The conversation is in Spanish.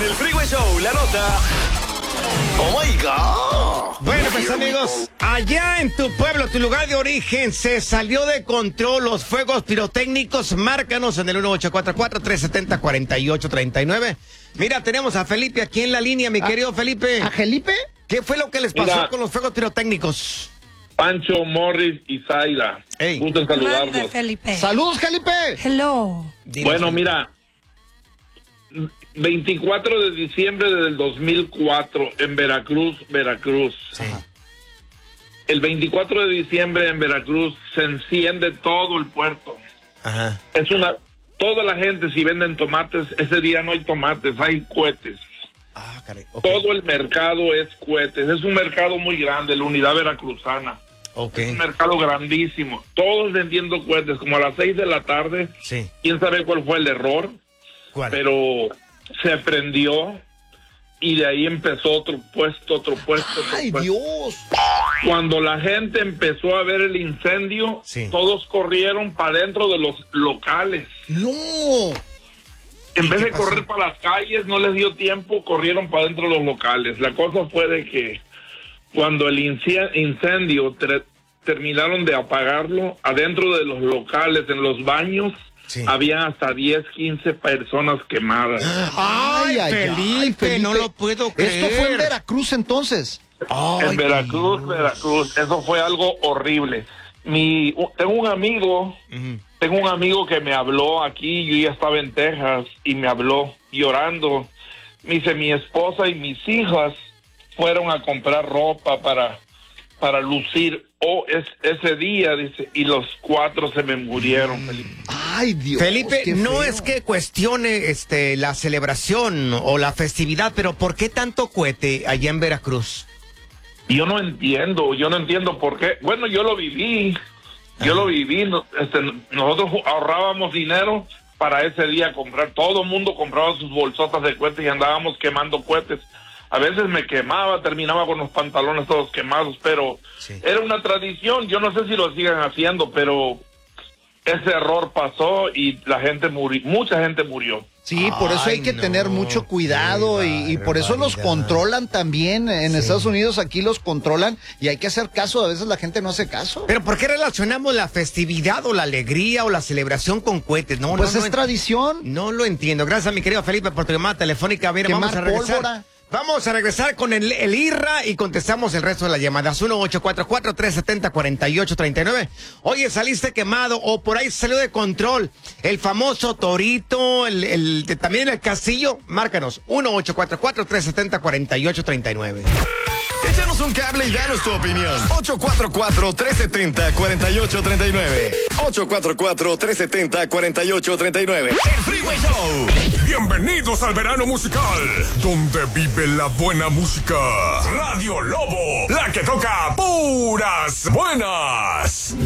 el Freeway Show, la nota. ¡Oh, my God! Bueno, pues amigos, allá en tu pueblo, tu lugar de origen, se salió de control los fuegos pirotécnicos. Márcanos en el 1844-370-4839. Mira, tenemos a Felipe aquí en la línea, mi querido Felipe. ¿A Felipe? ¿Qué fue lo que les pasó con los fuegos pirotécnicos? Pancho, Morris y Zaira. Hey. Gusto en saludarlos. Felipe. ¡Saludos, Felipe! Hello. Bueno, mira, 24 de diciembre del 2004 en Veracruz. Sí. El 24 de diciembre en Veracruz se enciende todo el puerto. Ajá. Toda la gente, si venden tomates, ese día no hay tomates, hay cohetes. Ah, caray. Okay. Todo el mercado es cohetes. Es un mercado muy grande, la unidad veracruzana. Okay. Es un mercado grandísimo. Todos vendiendo cohetes, como a las 6 de la tarde. Sí. ¿Quién sabe cuál fue el error? ¿Cuál? Pero se prendió y de ahí empezó otro puesto. ¡Ay, Dios! Cuando la gente empezó a ver el incendio, Sí. todos corrieron para dentro de los locales. ¡No! En vez qué de pasó? correr para las calles, no les dio tiempo, corrieron para dentro de los locales. La cosa fue de que cuando el incendio terminaron de apagarlo, adentro de los locales, en los baños, Sí. había hasta 10, 15 personas quemadas. Ay, Felipe, no lo puedo creer. Esto fue en Veracruz, entonces. En Veracruz, eso fue algo horrible. Tengo un amigo que me habló aquí, yo ya estaba en Texas, y me habló llorando. Me dice, mi esposa y mis hijas fueron a comprar ropa para lucir ese día, dice, y los 4 se me murieron, Felipe. ¡Ay, Dios! Felipe, qué no feo. es que cuestione la celebración o la festividad, pero ¿por qué tanto cohete allá en Veracruz? Yo no entiendo por qué. Bueno, yo lo viví. Nosotros ahorrábamos dinero para ese día comprar. Todo el mundo compraba sus bolsotas de cohetes y andábamos quemando cohetes. A veces me quemaba, terminaba con los pantalones todos quemados, pero Sí. era una tradición. Yo no sé si lo sigan haciendo, pero ese error pasó y mucha gente murió. Sí, por eso hay Ay, que no, tener mucho cuidado y por eso los controlan también. En Estados Unidos aquí los controlan y hay que hacer caso. A veces la gente no hace caso. Pero ¿por qué relacionamos la festividad o la alegría o la celebración con cohetes? No, Pues no, es no, tradición. no lo entiendo. Gracias, mi querido Felipe, por tu llamada telefónica. Mira, vamos a Quemar regresar. pólvora. Vamos a regresar con el IRRA y contestamos el resto de las llamadas. 1844-370-4839. Oye, saliste quemado o por ahí salió de control el famoso torito, también el castillo. Márcanos, 1844-370-4839. Échanos un cable y danos tu opinión. 844-370-4839. 844-370-4839. El Freeway Show. Bienvenidos al verano musical, donde vive la buena música. Radio Lobo, la que toca puras buenas.